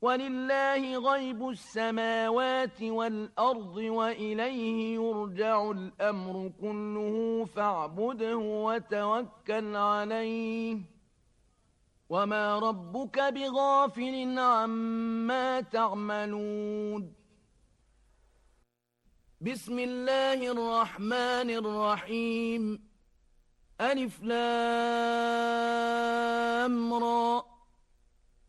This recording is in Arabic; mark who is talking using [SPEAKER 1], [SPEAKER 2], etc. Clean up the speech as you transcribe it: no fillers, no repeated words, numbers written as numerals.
[SPEAKER 1] ولله غيب السماوات والأرض وإليه يرجع الأمر كله فاعبده وتوكل عليه وما ربك بغافل عما تعملون بسم الله الرحمن الرحيم ألف لام را